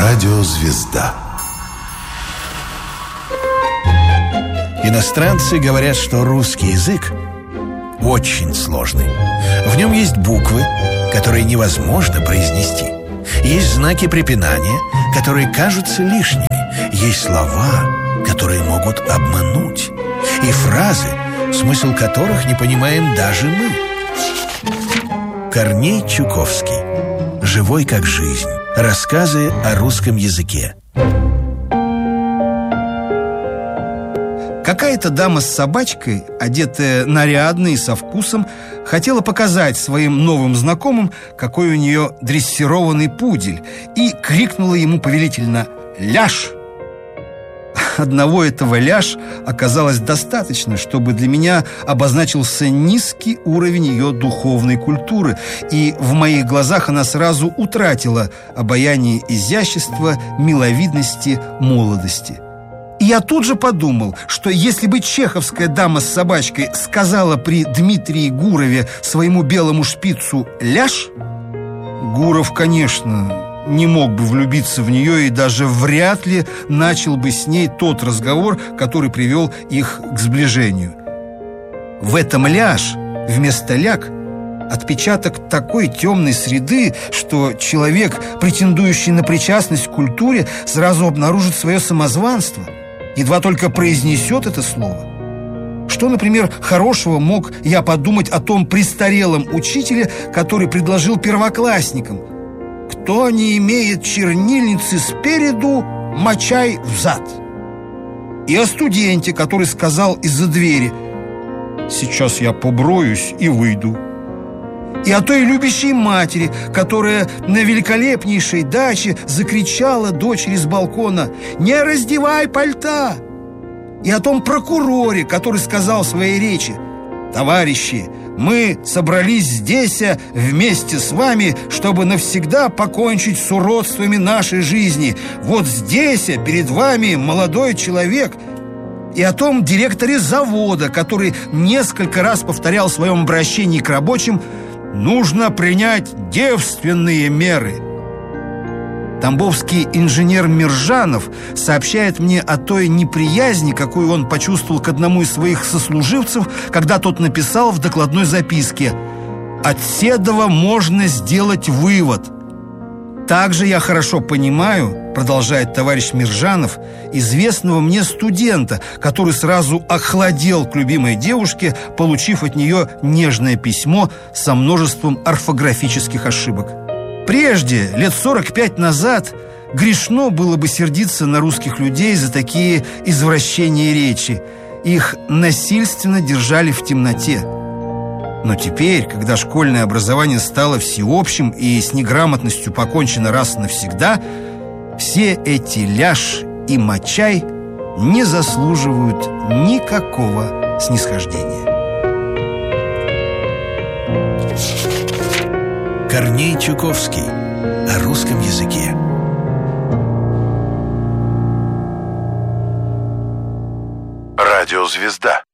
Радиозвезда. Иностранцы говорят, что русский язык очень сложный. В нем есть буквы, которые невозможно произнести. Есть знаки препинания, которые кажутся лишними. Есть слова, которые могут обмануть. И фразы, смысл которых не понимаем даже мы. Корней Чуковский. «Живой как жизнь». Рассказы о русском языке. Какая-то дама с собачкой, одетая нарядно и со вкусом, хотела показать своим новым знакомым, какой у нее дрессированный пудель, и крикнула ему повелительно: «Ляж!». Одного этого «ляж» оказалось достаточно, чтобы для меня обозначился низкий уровень ее духовной культуры, и в моих глазах она сразу утратила обаяние изящества, миловидности, молодости. И я тут же подумал, что если бы чеховская дама с собачкой сказала при Дмитрии Гурове своему белому шпицу «ляж», Гуров, конечно, не мог бы влюбиться в нее и даже вряд ли начал бы с ней тот разговор, который привел их к сближению. В этом «ляж» вместо «ляг» отпечаток такой темной среды, что человек, претендующий на причастность к культуре, сразу обнаружит свое самозванство, едва только произнесет это слово. Что, например, хорошего мог я подумать о том престарелом учителе, который предложил первоклассникам: «Кто не имеет чернильницы спереду, мочай взад». И о студенте, который сказал из-за двери: «Сейчас я поброюсь и выйду». И о той любящей матери, которая на великолепнейшей даче закричала дочери с балкона: «Не раздевай пальта!» И о том прокуроре, который сказал в своей речи: «Товарищи, мы собрались здесь вместе с вами, чтобы навсегда покончить с уродствами нашей жизни. Вот здесь перед вами молодой человек». И о том директоре завода, который несколько раз повторял в своем обращении к рабочим: «Нужно принять девственные меры». Тамбовский инженер Миржанов сообщает мне о той неприязни, какую он почувствовал к одному из своих сослуживцев, когда тот написал в докладной записке: «От седова можно сделать вывод». Также я хорошо понимаю, продолжает товарищ Миржанов, известного мне студента, который сразу охладел к любимой девушке, получив от нее нежное письмо со множеством орфографических ошибок. Прежде, лет 45 назад, грешно было бы сердиться на русских людей за такие извращения речи. Их насильственно держали в темноте. Но теперь, когда школьное образование стало всеобщим и с неграмотностью покончено раз и навсегда, все эти «ляж» и «мочай» не заслуживают никакого снисхождения. Корней Чуковский. О русском языке. Радиозвезда.